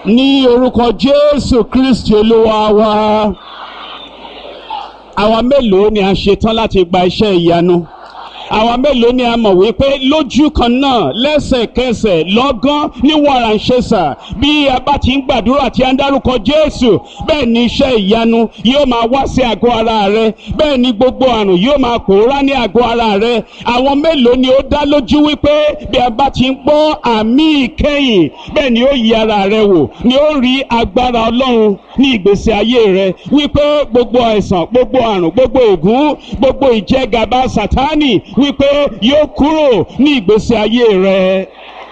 Ní orúkọ Jésù Kristi Olúwa wa. Àwa mélòó ni a ṣetán láti gba iṣẹ́ ìyanu? Àwa mélòó ni a mọ̀ wípé lójú kan náà lẹ́sẹ̀kẹsẹ̀ lọ́gán ní wàràǹṣeṣà bí a bá ti ń gbàdúrà tí a ń dárúkọ Jésù, bẹ́ẹ̀ ni iṣẹ́ ìyanu yóò máa wá sí àgọ́ ara rẹ, bẹ́ẹ̀ ni gbogbo àrùn yóò máa pòórá ní àgọ́ ara rẹ. Àwọn mélòó ni ó dá lójú wípé bí a bá ti ń gbọ́ àmì ìkẹyìn, bẹ́ẹ̀ ni ó yí ara rẹ wò, ni ó rí agbára Ọlọ́run ní ìgbésí ayé rẹ, wípé gbogbo àìsàn, gbogbo àrùn, gbogbo ègún, gbogbo ìjẹgàba Sátánì wípé yóò kúrò ní ìgbésí ayé rẹ.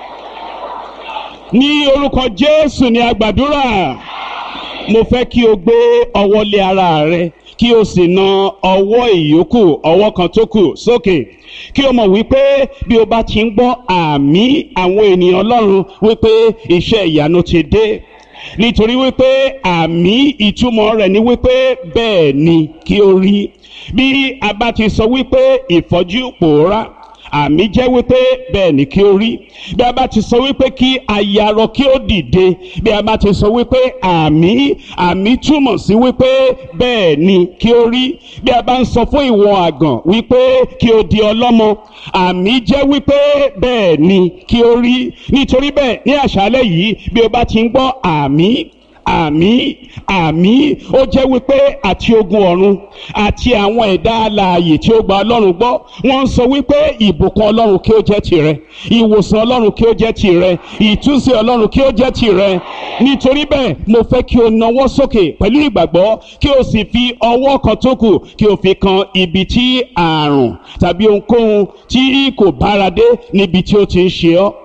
Ní orúkọ Jésù ni a gbàdúrà. Mo fẹ́ kí o gbé ọwọ́ lé ara rẹ, kí o sì na ọwọ́ ìyókù, ọwọ́ kan tó kù sókè. Kí o mọ̀ wípé bí o bá ti ń gbọ́ àmì àwọn ènìyàn Ọlọ́run wípé iṣẹ́ ìyanu ti dé. Nítorí wípé àmì ìtumọ̀ rẹ̀ ni wípé bẹ́ẹ̀ ni kí o rí. Bí a bá ti sọ wípé ìfọ́jú pòórá, àmì jẹ́ wípé bẹ́ẹ̀ ni kí o rí. Bí a bá ti sọ wípé kí ayarọ kí ó dìde, bí a bá ti sọ wípé àmì túmọ̀ sí wípé bẹ́ẹ̀ ni kí o rí. Bí a bá ń sọ fún ìwọ àgàn wípé kí o di ọlọ́mọ, àmì jẹ́ wípé bẹ́ẹ̀ ni kí o rí. Nítorí bẹ́ẹ̀ ní àṣálẹ́ yìí bí o bá ti ń gbọ́ àmì, ó jẹ́ wípé àti ogun ọ̀run àti àwọn ẹ̀dá alààyè tí ó gba Ọlọ́run gbọ́, wọ́n ń sọ wípé ìbùkún Ọlọ́run kí ó jẹ́ tìrẹ, ìwòsàn Ọlọ́run kí ó jẹ́ tìrẹ, ìtúsílẹ̀ Ọlọ́run kí ó jẹ́ tìrẹ. Nítorí bẹ́ẹ̀ mo fẹ́ kí o nawọ́ sókè pẹ̀lú ìgbàgbọ́, kí o sì fi ọwọ́ kan tó kù kí o fi kan ibi tí àrùn tàbí ohunkóhun tí kò bára dé níbi tí ó ti ń ṣe ọ́.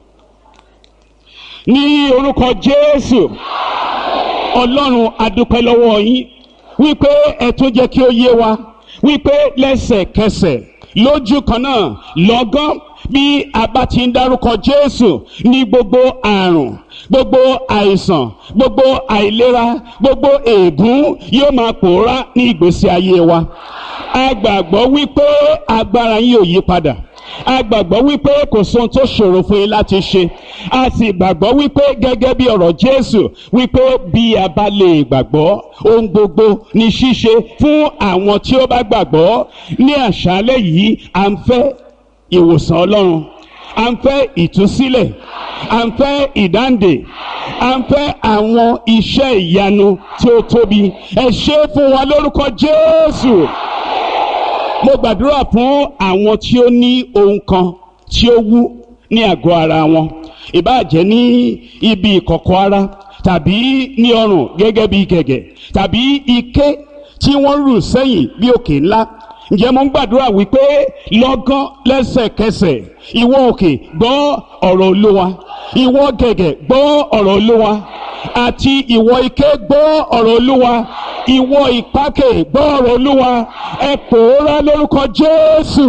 Ní orúkọ Jésù, Ọlọ́run a dúpẹ́ lọ́wọ́ yín wípé ẹ tún jẹ́ kí ó yé wa wípé lẹ́sẹ̀kẹsẹ̀ lójú kan náà lọ́gán bí a bá ti ń dárúkọ Jésù ní gbogbo àrùn, gbogbo àìsàn, gbogbo àìlera, gbogbo ègún yóò máa pòórá ní ìgbésí ayé wa. A gbàgbọ́ wípé agbára yín ò yí padà. A gbàgbọ́ wípé kò sóhun tó ṣòro fún yín láti ṣe. A sì gbàgbọ́ wípé gẹ́gẹ́ bí ọ̀rọ̀ Jésù wípé bí a bá lè gbàgbọ́, ohun gbogbo ní ṣíṣe fún àwọn tí ó bá gbàgbọ́. Ní àṣálẹ́ yìí à ń fẹ́ ìwòsàn Ọlọ́run, à ń fẹ́ ìtúsílẹ̀, à ń fẹ́ ìdáǹdè, à ń fẹ́ àwọn iṣẹ́ ìyanu tí ó tóbi. Ẹ ṣe fún wa lórúkọ Jésù. Mo gbàdúrà fún àwọn tí ó ní ohun kan tí ó wú ní àgọ́ ara wọn, ìbáà jẹ́ ní ibi ìkọ̀kọ̀ ara tàbí ní ọrùn gẹ́gẹ́ bí gẹ̀gẹ̀ tàbí ike tí wọ́n rù sẹ́yìn bí òkè ńlá. Ǹjẹ́ mo ń gbàdúrà wípé lọ́gán lẹ́sẹ̀kẹsẹ̀ ìwọ òkè gbọ́ ọ̀rọ̀ Olúwa, ìwọ gẹ̀gẹ̀ gbọ́ ọ̀rọ̀ Olúwa, àti ìwọ ike gbọ́ ọ̀rọ̀ Olúwa, ìwọ ìpákè gbọ́ ọ̀rọ̀ Olúwa. Ẹ pòórá lórúkọ Jésù.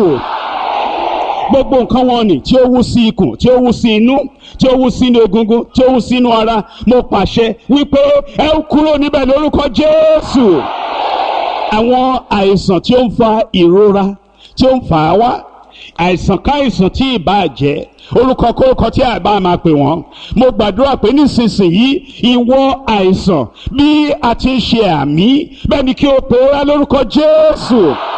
Gbogbo nǹkan wọn ni tí ó wú sí ikùn, tí ó wú sí inú, tí ó wú sínú egungun, tí ó wú sínú ara, mo pàṣẹ wípé ẹ kúrò níbẹ̀ lórúkọ Jésù. Àwọn àìsàn tí ó ń fa ìrora, tí ó ń fà á wá, àìsàn káìsàn tí ìbá jẹ́, orúkọ kórúkọ tí àbá máa pè wọ́n, mo gbàdúrà pé nísinsìnyí ìwọ àìsàn bí a ti ń ṣe àmì, bẹ́ẹ̀ ni kí o pòórá lórúkọ Jésù.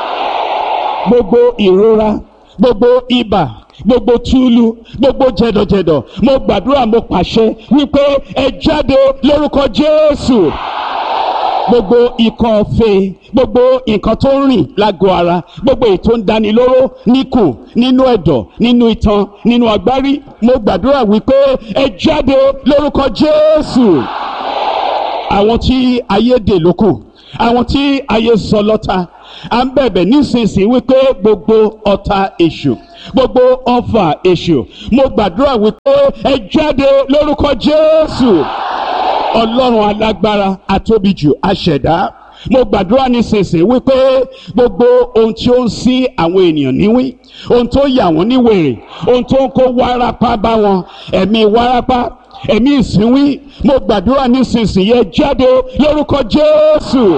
Gbogbo ìrora, gbogbo ibà, gbogbo túlù, gbogbo jẹ̀dọ̀jẹ̀dọ̀, mo gbàdúrà, mo pàṣẹ wípé ẹ jáde lórúkọ Jésù. Gbogbo ikọ́ ọ̀fẹ́, gbogbo nǹkan tó ń rìn lágọ̀ọ́ ara, gbogbo èyí tó ń dáni lóró níkùn, nínú ẹ̀dọ̀, nínú itan, nínú agbárí, mo gbàdúrà wípé ẹ jáde lórúkọ Jésù. Àwọn tí ayé dè lókùn, àwọn tí ayé sọ lọ́tà, à ń bẹ̀bẹ̀ nísinsìnyí wípé gbogbo ọ̀tá èṣù, gbogbo ọfà èṣù, mo gbàdúrà wípé ẹ jáde lórúkọ Jésù. Ọlọ́run alágbára, atóbijù, aṣẹ̀dá, mo gbàdúrà nísinsìnyí wípé gbogbo ohun tí ó ń sí àwọn ènìyàn níwí, ohun tó yà wọ́n ní wèrè, ohun tó ń kó wárápá bá wọn, ẹ̀mí wárápá, ẹ̀mí ìsínwí, mo gbàdúrà nísinsìnyí ẹ jáde lórúkọ Jésù.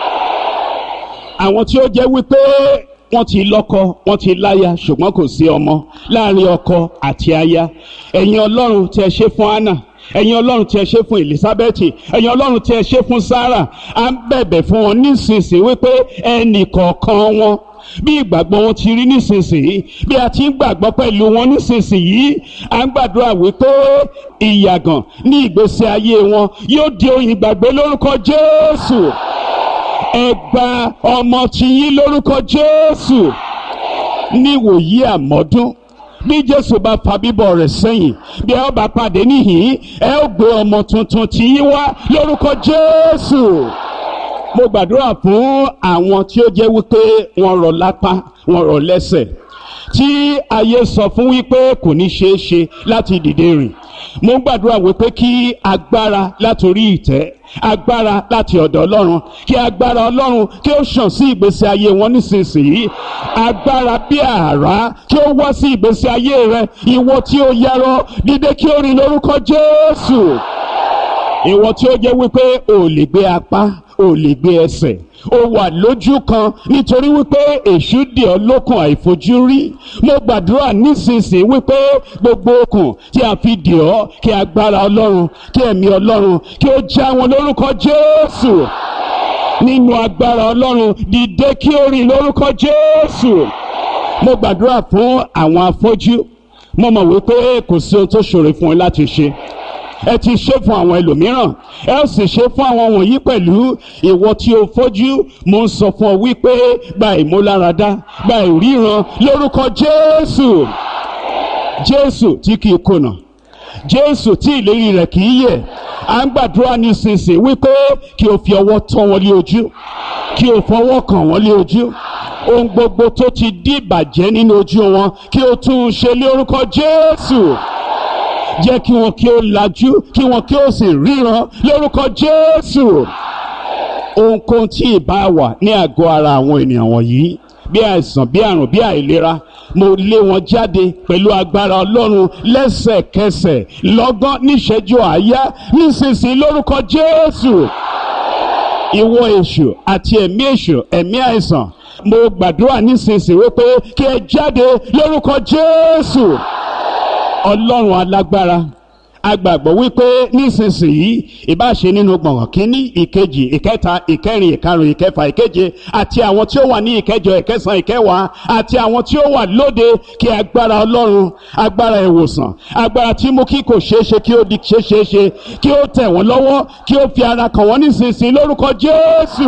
Àwọn tí ó jẹ́ wípé wọ́n ti lọ́kọ, wọ́n ti láya, ṣùgbọ́n kò sí ọmọ láàrin ọkọ àti aya, ẹ̀yin Ọlọ́run tí ẹ ṣe fún Hánà, ẹ̀yin ọlọ́run tí ẹ ṣe fún Elizabeth, ẹ̀yin ọlọ́run tí ẹ ṣe fún Sarah, à ń bẹ̀bẹ̀ fún wọn nísinsìnyí wípé ẹnì kọ̀ọ̀kan wọn bí ìgbàgbọ́ wọn ti rí nísinsìnyí, bí a ti ń gbàgbọ́ pẹ̀lú wọn nísinsìnyí, à ń gbàdúrà wípé ìyàgàn ní ìgbésí ayé wọn yóò di ohun ìgbàgbé lórúkọ Jésù. Ẹ gba ọmọ tiyín lórúkọ Jésù. Níwòyí àmọ́dún, bí Jésù bá fa bíbọ̀ rẹ̀ sẹ́yìn, bí ẹ ó bá pàdé níhìn, ẹ ó gbé ọmọ tuntun tiyín wá lórúkọ Jésù. Mo gbàdúrà fún àwọn tí ó jẹ́ wípé wọ́n rọ̀ lápá, wọ́n rọ̀ lẹ́sẹ̀, tí ayé sọ fún wípé kò ní ṣeé ṣe láti dìde rìn. Mo gbàdúrà wípé kí agbára látorí ìtẹ́, agbára láti ọ̀dọ̀ Ọlọ́run, kí agbára Ọlọ́run kí ó ṣàn sí ìgbésí ayé wọn nísinsìnyí. Agbára bí àrá kí ó wá sí ìgbésí ayé rẹ. Ìwọ tí ó yarọ, dìde kí ó rìn lórúkọ Jésù. Ìwọ tí ó jẹ́ wípé ò lè gbé apá, ò lè gbé ẹsẹ̀, ó wà lójú kan nítorí wípé èṣù dì ọ́ lókun àìfojúrí. Mo gbàdúrà nísinsìnyí wípé gbogbo okùn tí a fi dì ọ́, kí agbára Ọlọ́run, kí ẹ̀mí Ọlọ́run kí ó já wọn lórúkọ Jésù. Nínú agbára Ọlọ́run, dìde kí ó rìn lórúkọ Jésù. Mo gbàdúrà fún àwọn afọ́jú. Mo mọ̀ wípé kò sí ohun tó ṣòro fún ẹ láti ṣe. Ẹ ti ṣe fún àwọn ẹlòmíràn, ẹ ó sì ṣe fún àwọn wọ̀nyí pẹ̀lú. Ìwọ tí o fọ́jú, mo ń sọ fún ọ wípé gba ìmúláradá, gba ìríran lórúkọ Jésù. Jésù tí kìí kùnà, Jésù tí ìlérí rẹ̀ kìí yẹ̀. À ń gbàdúrà nísinsìnyí wípé kí o fi ọwọ́ tọ́ wọn lé ojú, kí o fọwọ́ kàn wọ́n lé ojú. Ohun gbogbo tó ti di ìbàjẹ́ nínú ojú wọn, kí o tún un ṣe lé orúkọ Jésù. Jẹ́ kí wọn kí ó lajú, kí wọn kí ó sì ríran lórúkọ Jésù. Ohunkóhun tí ìbá wà ní àgọ́ ara àwọn ènìyàn wọ̀nyí, bí àìsàn, bí àrùn, bí àìlera, mo lé wọn jáde pẹ̀lú agbára Ọlọ́run lẹ́sẹ̀kẹsẹ̀, lọ́gán, níṣẹ́jú àáyá, nísinsìnyí lórúkọ Jésù. Ìwọ èṣù àti ẹ̀mí èṣù, ẹ̀mí àìsàn, mo gbàdúrà nísinsìnyí wípé kí ẹ jáde lórúkọ Jésù. Ọlọ́run alágbára, a gbàgbọ́ wípé nísinsìnyí, ìbáṣe nínú gbọ̀ngàn kínní, ìkejì, ìkẹta, ìkẹrin, ìkarùn, ìkẹfà, ìkeje, àti àwọn tí ó wà ní ìkẹjọ, ìkẹsàn, ìkẹwàá, àti àwọn tí ó wà lóde, kí agbára Ọlọ́run, agbára ìwòsàn, agbára tí mú kí kò ṣeéṣe kí ó di ṣeéṣe, kí ó tẹ̀ wọ́n lọ́wọ́, kí ó fi ara kàn wọ́n nísinsìnyí lórúkọ Jésù.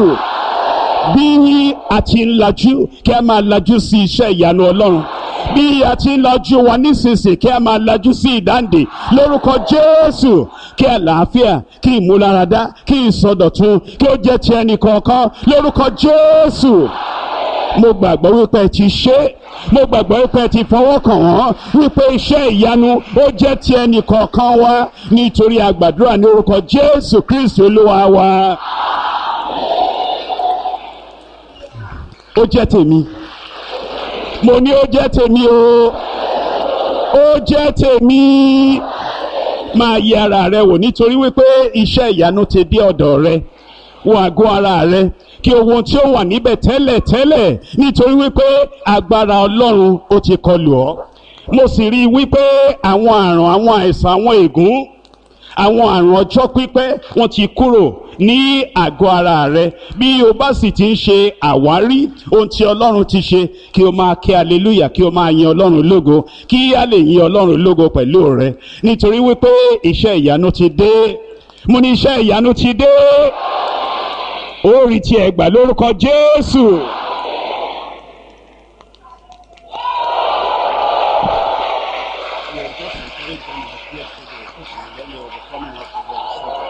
Bí a ti ń lajú, kí a máa lajú sí iṣẹ́ ìyanu Ọlọ́run. Bí a ti ń lajú wa nísinsìnyí, kí a máa lajú sí ìdáǹdè lórúkọ Jésù. Kí àlàáfíà, kí ìmúláradá, kí ìsọdọ̀tun, kí ó jẹ́ ti ẹnì kọ̀ọ̀kan lórúkọ Jésù. Mo gbàgbọ́ wípé ẹ ti ṣe, mo gbàgbọ́ wípé ẹ ti fọwọ́ kàn wọ́n, wípé iṣẹ́ ìyanu ó jẹ́ ti ẹnì kọ̀ọ̀kan wa, nítorí a gbàdúrà ní orúkọ Jésù Kristi Olúwa wa. Ó jẹ́ tèmi. Mo ní ó jẹ́ tèmi o. Ó jẹ́ tèmi. Máa yẹ ara rẹ wò, nítorí wípé iṣẹ́ ìyanu ti dé ọ̀dọ̀ rẹ. Wo àgọ́ ara rẹ, kí ohun tí ó wà níbẹ̀ tẹ́lẹ̀ tẹ́lẹ̀, nítorí wípé agbára Ọlọ́run ó ti kọlù ọ́. Mo sì rí i wípé àwọn àrùn, àwọn àìsàn, àwọn ègún, àwọn àrùn ọjọ́ pípẹ́ wọ́n ti kúrò ní àgọ́ ara rẹ. Bí o bá sì ti ń ṣe àwárí ohun tí Ọlọ́run ti ṣe, kí o máa kí hallelujah, kí o máa yin Ọlọ́run lógo, kí a lè yin Ọlọ́run lógo pẹ̀lú rẹ, nítorí wípé iṣẹ́ ìyanu ti dé. Mo ní iṣẹ́ ìyanu ti dé. Ó rí tiẹ̀ gbà lórúkọ Jésù.